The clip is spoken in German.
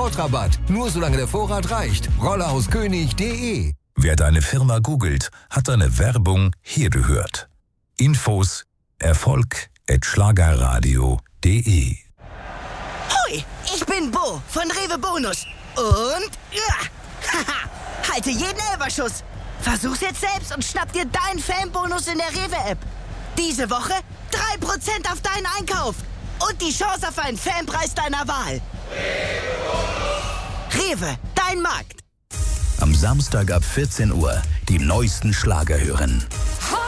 Sofortrabatt. Nur solange der Vorrat reicht. Rollerhauskönig.de. Wer deine Firma googelt, hat deine Werbung hier gehört. Infos erfolg@schlagerradio.de. Hoi, ich bin Bo von Rewe Bonus. Und halte jeden Elberschuss. Versuch's jetzt selbst und schnapp dir deinen Fanbonus in der Rewe-App. Diese Woche 3% auf deinen Einkauf. Und die Chance auf einen Fanpreis deiner Wahl. Rewe, dein Markt. Am Samstag ab 14 Uhr die neuesten Schlager hören.